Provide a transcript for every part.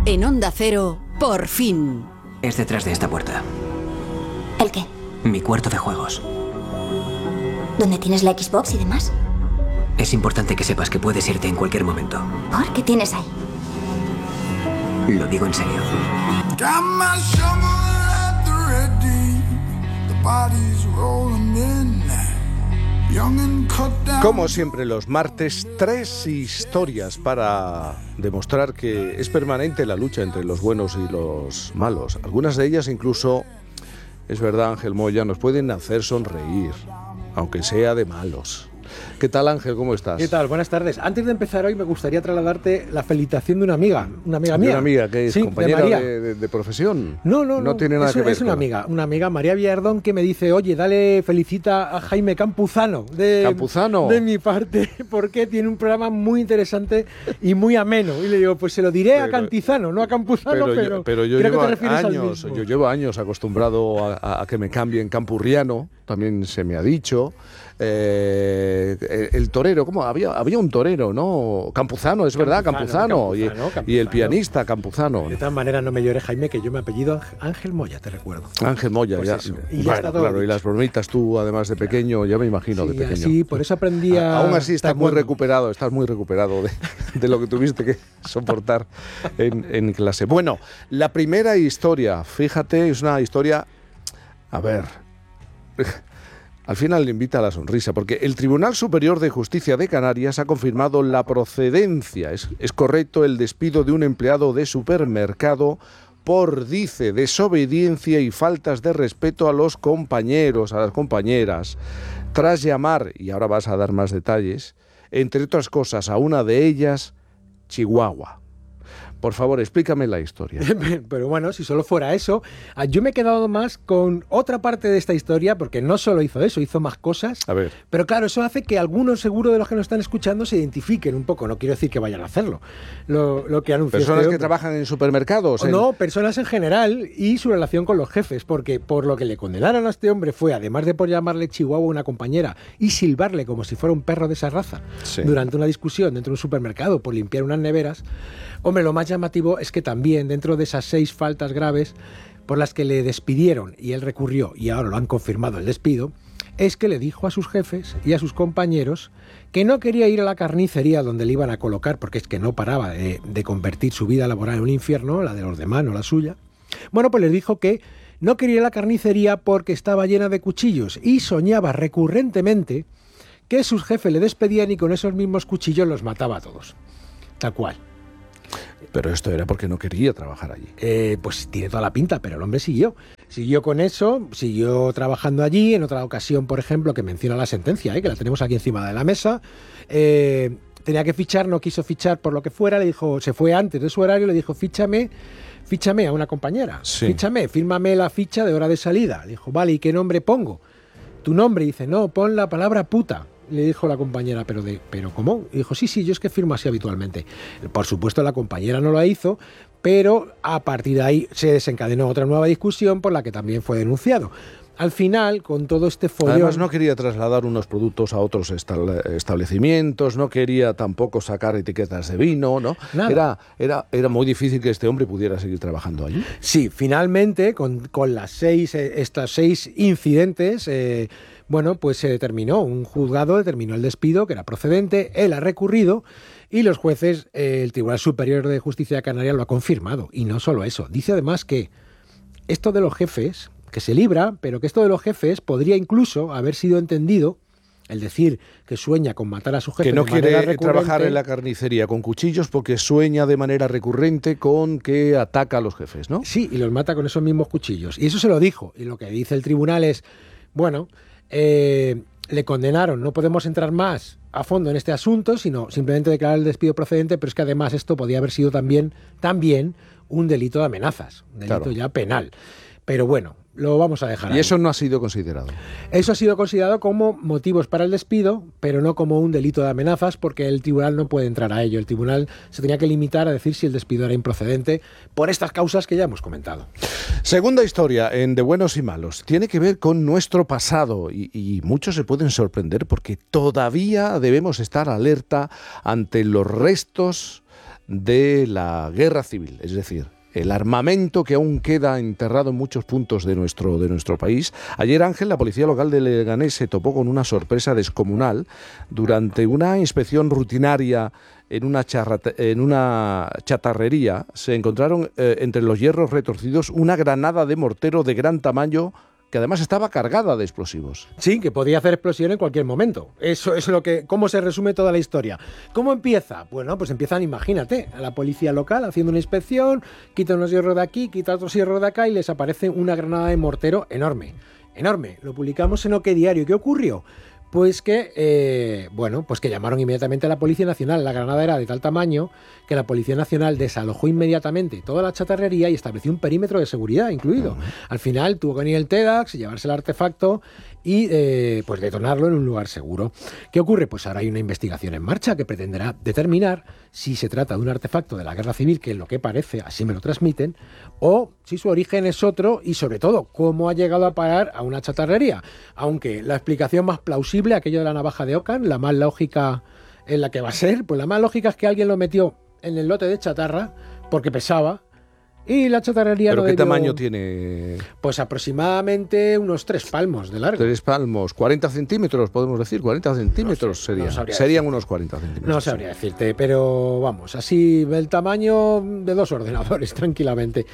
En Onda Cero, por fin. Es detrás de esta puerta. ¿El qué? Mi cuarto de juegos. ¿Dónde tienes la Xbox y demás? Es importante que sepas que puedes irte en cualquier momento. ¿Por qué tienes ahí? Lo digo en serio. Como siempre los martes, 3 historias para demostrar que es permanente la lucha entre los buenos y los malos. Algunas de ellas incluso, es verdad, Ángel Moya, nos pueden hacer sonreír, aunque sea de malos. ¿Qué tal, Ángel? ¿Cómo estás? ¿Qué tal? Buenas tardes. Antes de empezar hoy me gustaría trasladarte la felicitación de una amiga mía. ¿De una amiga que es sí, compañera de profesión? No tiene nada que ver. Es una amiga, María Villardón, que me dice, oye, dale, felicita a Jaime Campuzano. ¿Campuzano? De mi parte, porque tiene un programa muy interesante y muy ameno. Y le digo, pues se lo diré a Cantizano, no a Campuzano, pero yo creo llevo que te refieres al años, mismo. yo llevo años acostumbrado a que me cambien Campurriano, también se me ha dicho. El torero, ¿cómo? Había un torero, ¿no? Campuzano, es verdad, Campuzano. Y el pianista Campuzano. De todas maneras, no me llores, Jaime, que yo me apellido Ángel Moya, te recuerdo. Ángel Moya, pues ya. Eso. Y ya está todo claro, dicho. y las bromitas tú, además de pequeño, ya me imagino, Sí, de pequeño. Sí, por eso aprendí a... Aún así estás muy recuperado de lo que tuviste que soportar en clase. Bueno, la primera historia, fíjate, es una historia... A ver... Al final le invita a la sonrisa, porque el Tribunal Superior de Justicia de Canarias ha confirmado la procedencia. Es correcto el despido de un empleado de supermercado por, dice, desobediencia y faltas de respeto a los compañeros, a las compañeras, tras llamar, y ahora vas a dar más detalles, entre otras cosas, a una de ellas, Chihuahua. Por favor, explícame la historia. Pero bueno, si solo fuera eso, yo me he quedado más con otra parte de esta historia, porque no solo hizo eso, hizo más cosas. A ver. Pero claro, eso hace que algunos, seguro, de los que nos están escuchando se identifiquen un poco. No quiero decir que vayan a hacerlo. Lo que anunció ¿Personas que trabajan en supermercados? No, personas en general y su relación con los jefes, porque por lo que le condenaron a este hombre fue, además de por llamarle Chihuahua a una compañera y silbarle como si fuera un perro de esa raza, sí, durante una discusión dentro de un supermercado por limpiar unas neveras. Hombre, lo más llamativo es que también dentro de esas 6 faltas graves por las que le despidieron y él recurrió, y ahora lo han confirmado el despido, es que le dijo a sus jefes y a sus compañeros que no quería ir a la carnicería donde le iban a colocar, porque es que no paraba de convertir su vida laboral en un infierno, la de los demás, no la suya. Bueno, pues les dijo que no quería ir a la carnicería porque estaba llena de cuchillos y soñaba recurrentemente que sus jefes le despedían y con esos mismos cuchillos los mataba a todos. Tal cual. Pero esto era porque no quería trabajar allí. Pues tiene toda la pinta, pero el hombre siguió. Siguió con eso, siguió trabajando allí. En otra ocasión, por ejemplo, que menciona la sentencia, que la tenemos aquí encima de la mesa, tenía que fichar, no quiso fichar por lo que fuera, le dijo, se fue antes de su horario, le dijo, fíchame a una compañera, sí. Fírmame la ficha de hora de salida. Le dijo, vale, ¿y qué nombre pongo? Tu nombre. Dice, no, pon la palabra puta. Le dijo la compañera, ¿pero cómo? Y dijo, sí, yo es que firmo así habitualmente. Por supuesto, la compañera no la hizo, pero a partir de ahí se desencadenó otra nueva discusión por la que también fue denunciado. Al final, con todo este follón... Además, no quería trasladar unos productos a otros establecimientos, no quería tampoco sacar etiquetas de vino, ¿no? Nada. Era muy difícil que este hombre pudiera seguir trabajando allí. Sí, finalmente, con estos 6 incidentes... Bueno, pues se determinó, un juzgado determinó el despido, que era procedente, él ha recurrido y los jueces, el Tribunal Superior de Justicia de Canarias lo ha confirmado. Y no solo eso, dice además que esto de los jefes, que se libra, pero que esto de los jefes podría incluso haber sido entendido, el decir que sueña con matar a su jefe de manera recurrente. Que no quiere trabajar en la carnicería con cuchillos porque sueña de manera recurrente con que ataca a los jefes, ¿no? Sí, y los mata con esos mismos cuchillos. Y eso se lo dijo. Y lo que dice el tribunal es, bueno... le condenaron, no podemos entrar más a fondo en este asunto, sino simplemente declarar el despido procedente, pero es que además esto podía haber sido también un delito de amenazas, un delito ya penal. Pero bueno, lo vamos a dejar ahí. ¿Y eso no ha sido considerado? Eso ha sido considerado como motivos para el despido, pero no como un delito de amenazas, porque el tribunal no puede entrar a ello. El tribunal se tenía que limitar a decir si el despido era improcedente por estas causas que ya hemos comentado. Segunda historia, en De Buenos y Malos. Tiene que ver con nuestro pasado y muchos se pueden sorprender porque todavía debemos estar alerta ante los restos de la guerra civil, es decir, el armamento que aún queda enterrado en muchos puntos de nuestro país. Ayer, Ángel, la policía local de Leganés se topó con una sorpresa descomunal durante una inspección rutinaria en una chatarrería. Se encontraron entre los hierros retorcidos una granada de mortero de gran tamaño que además estaba cargada de explosivos. Sí, que podía hacer explosión en cualquier momento. Eso es cómo se resume toda la historia. ¿Cómo empieza? Bueno, pues empiezan, imagínate, a la policía local haciendo una inspección, quita unos hierros de aquí, quita otros hierros de acá y les aparece una granada de mortero enorme. Enorme. Lo publicamos en OK Diario. ¿Qué ocurrió? Pues que, pues que llamaron inmediatamente a la Policía Nacional. La granada era de tal tamaño que la Policía Nacional desalojó inmediatamente toda la chatarrería y estableció un perímetro de seguridad incluido. Al final tuvo que venir el TEDx, llevarse el artefacto y pues detonarlo en un lugar seguro. ¿Qué ocurre? Pues ahora hay una investigación en marcha que pretenderá determinar si se trata de un artefacto de la guerra civil, que es lo que parece, así me lo transmiten, o si su origen es otro y sobre todo cómo ha llegado a parar a una chatarrería. Aunque la explicación más plausible, aquello de la navaja de Ockham, la más lógica en la que va a ser, pues la más lógica es que alguien lo metió en el lote de chatarra porque pesaba y la chatarrería ¿Pero no qué debió... tamaño tiene? Pues aproximadamente unos 3 palmos de largo. 3 palmos, 40 centímetros, podemos decir, 40 centímetros serían unos 40 centímetros. No sabría decirte, pero vamos, así el tamaño de 2 ordenadores tranquilamente.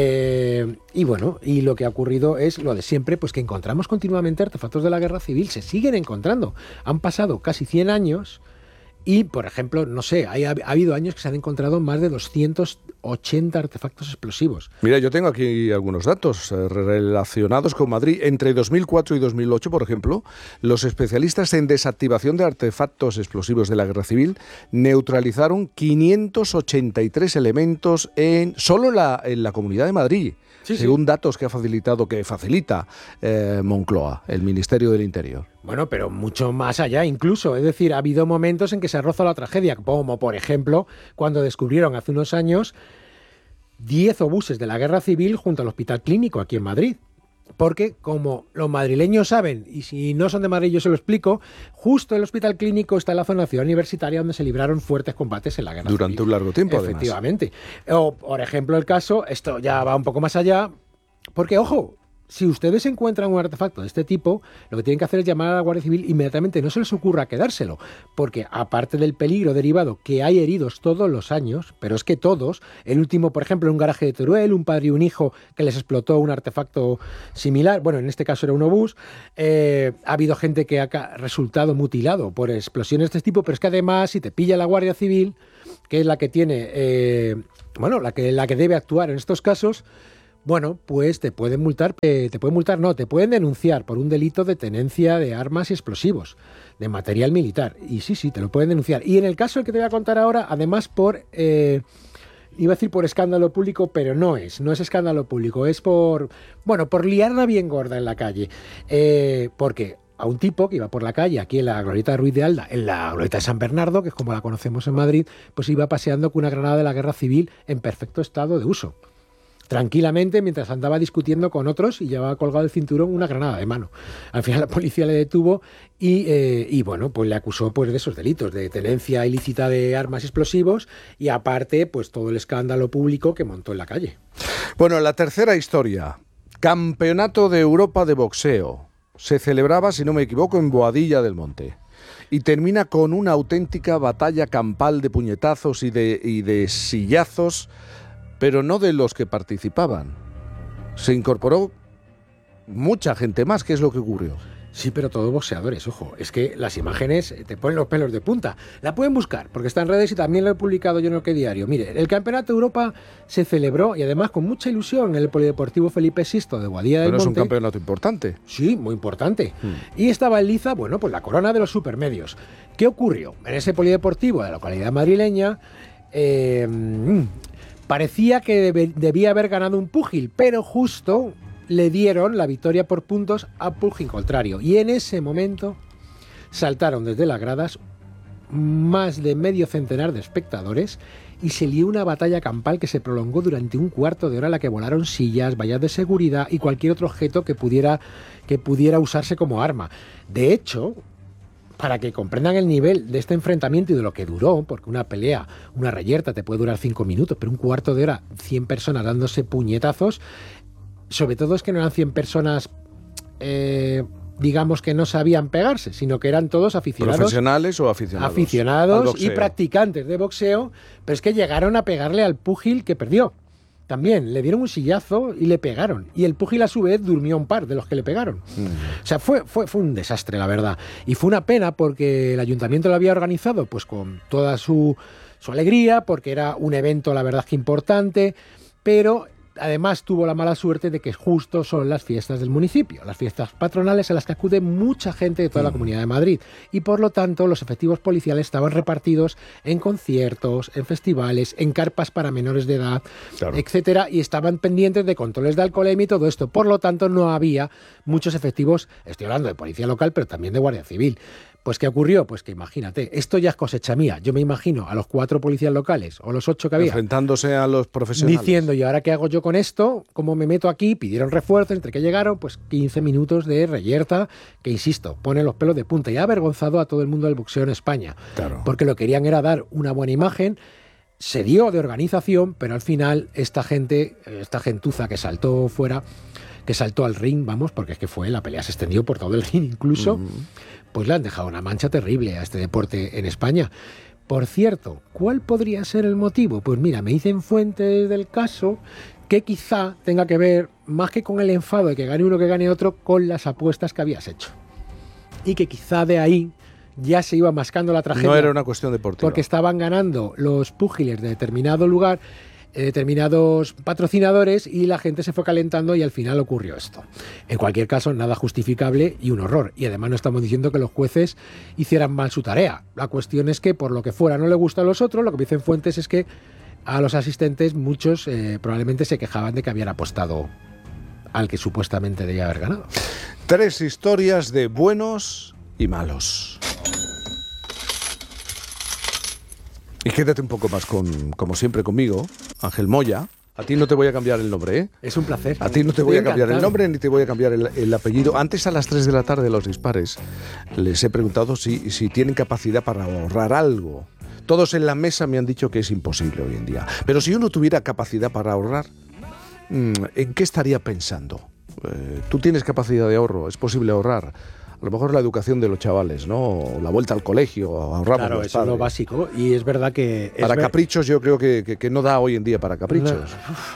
Y bueno, y lo que ha ocurrido es lo de siempre, pues que encontramos continuamente artefactos de la guerra civil, se siguen encontrando. Han pasado casi 100 años y, por ejemplo, no sé, ha habido años que se han encontrado más de 280 artefactos explosivos. Mira, yo tengo aquí algunos datos relacionados con Madrid. Entre 2004 y 2008, por ejemplo, los especialistas en desactivación de artefactos explosivos de la guerra civil neutralizaron 583 elementos solo en la Comunidad de Madrid. Sí, según datos que facilita Moncloa, el Ministerio del Interior. Bueno, pero mucho más allá incluso. Es decir, ha habido momentos en que se roza la tragedia, como por ejemplo cuando descubrieron hace unos años 10 obuses de la Guerra Civil junto al Hospital Clínico aquí en Madrid. Porque, como los madrileños saben, y si no son de Madrid yo se lo explico, justo el Hospital Clínico está en la zona de Ciudad Universitaria donde se libraron fuertes combates en la guerra durante civil. Un largo tiempo, Efectivamente. O, por ejemplo, el caso, esto ya va un poco más allá, porque, ojo, si ustedes encuentran un artefacto de este tipo, lo que tienen que hacer es llamar a la Guardia Civil inmediatamente. No se les ocurra quedárselo, porque aparte del peligro derivado, que hay heridos todos los años, pero es que todos, el último, por ejemplo, en un garaje de Teruel, un padre y un hijo que les explotó un artefacto similar, bueno, en este caso era un obús, ha habido gente que ha resultado mutilado por explosiones de este tipo, pero es que además, si te pilla la Guardia Civil, que es la que tiene, la que debe actuar en estos casos, bueno, pues te pueden denunciar por un delito de tenencia de armas y explosivos, de material militar. Y sí, te lo pueden denunciar. Y en el caso que te voy a contar ahora, además por, iba a decir por escándalo público, pero no es escándalo público, es por liarla bien gorda en la calle. Porque a un tipo que iba por la calle, aquí en la glorieta de Ruiz de Alda, en la glorieta de San Bernardo, que es como la conocemos en Madrid, pues iba paseando con una granada de la guerra civil en perfecto estado de uso. Tranquilamente, mientras andaba discutiendo con otros y llevaba colgado el cinturón una granada de mano. Al final la policía le detuvo y pues le acusó pues de esos delitos, de tenencia ilícita de armas y explosivos y aparte pues todo el escándalo público que montó en la calle. Bueno, la tercera historia. Campeonato de Europa de boxeo. Se celebraba, si no me equivoco, en Boadilla del Monte. Y termina con una auténtica batalla campal de puñetazos y de sillazos, pero no de los que participaban. Se incorporó mucha gente más. ¿Qué es lo que ocurrió? Sí, pero todos boxeadores, ojo. Es que las imágenes te ponen los pelos de punta. La pueden buscar, porque está en redes y también lo he publicado yo en OK Diario. Mire, el Campeonato de Europa se celebró, y además con mucha ilusión, en el Polideportivo Felipe VI de Boadilla del Monte. Pero es un campeonato importante. Sí, muy importante. Y estaba en liza, pues la corona de los supermedios. ¿Qué ocurrió? En ese Polideportivo de la localidad madrileña, parecía que debía haber ganado un púgil, pero justo le dieron la victoria por puntos a púgil contrario. Y en ese momento saltaron desde las gradas más de medio centenar de espectadores y se lió una batalla campal que se prolongó durante un cuarto de hora en la que volaron sillas, vallas de seguridad y cualquier otro objeto que pudiera usarse como arma. De hecho, para que comprendan el nivel de este enfrentamiento y de lo que duró, porque una pelea, una reyerta te puede durar 5 minutos, pero un cuarto de hora, 100 personas dándose puñetazos, sobre todo es que no eran 100 personas, digamos que no sabían pegarse, sino que eran todos aficionados. ¿Profesionales o aficionados? Aficionados y practicantes de boxeo, pero es que llegaron a pegarle al púgil que perdió. También le dieron un sillazo y le pegaron. Y el púgil a su vez durmió un par de los que le pegaron. O sea, fue un desastre, la verdad. Y fue una pena porque el ayuntamiento lo había organizado pues con toda su alegría, porque era un evento, la verdad, que importante, pero además tuvo la mala suerte de que justo son las fiestas del municipio, las fiestas patronales a las que acude mucha gente de toda la Comunidad de Madrid. Y por lo tanto, los efectivos policiales estaban repartidos en conciertos, en festivales, en carpas para menores de edad, etcétera, y estaban pendientes de controles de alcoholemia y todo esto. Por lo tanto, no había muchos efectivos, estoy hablando de policía local, pero también de Guardia Civil. Pues ¿qué ocurrió? Pues que imagínate, esto ya es cosecha mía. Yo me imagino a los 4 policías locales o los 8 que había enfrentándose a los profesionales, diciendo, ¿y ahora qué hago yo con esto? ¿Cómo me meto aquí? Pidieron refuerzos, entre que llegaron, pues 15 minutos de reyerta que, insisto, pone los pelos de punta y ha avergonzado a todo el mundo del boxeo en España. Claro. Porque lo querían era dar una buena imagen. Se dio de organización, pero al final esta gentuza que saltó fuera, que saltó al ring, vamos, porque es que la pelea se extendió por todo el ring incluso, pues le han dejado una mancha terrible a este deporte en España. Por cierto, ¿cuál podría ser el motivo? Pues mira, me dicen fuentes del caso que quizá tenga que ver, más que con el enfado de que gane uno que gane otro, con las apuestas que habías hecho. Y que quizá de ahí ya se iba mascando la tragedia. No era una cuestión deportiva. Porque estaban ganando los púgiles de determinado lugar, determinados patrocinadores, y la gente se fue calentando y al final ocurrió esto. En cualquier caso, nada justificable y un horror. Y además no estamos diciendo que los jueces hicieran mal su tarea. La cuestión es que por lo que fuera no le gusta a los otros. Lo que dicen fuentes es que a los asistentes muchos probablemente se quejaban de que habían apostado al que supuestamente debía haber ganado. 3 historias de buenos y malos. Y quédate un poco más como siempre conmigo, Ángel Moya. A ti no te voy a cambiar el nombre, ¿eh? Es un placer. A ti no te voy a cambiar el nombre ni te voy a cambiar el apellido. Antes, a las 3 de la tarde, los dispares, les he preguntado si tienen capacidad para ahorrar algo. Todos en la mesa me han dicho que es imposible hoy en día. Pero si uno tuviera capacidad para ahorrar, ¿en qué estaría pensando? Tú tienes capacidad de ahorro, es posible ahorrar. A lo mejor la educación de los chavales, ¿no? La vuelta al colegio, ahorramos. Claro, eso es lo básico. Y es verdad que... Para caprichos yo creo que no da hoy en día para caprichos.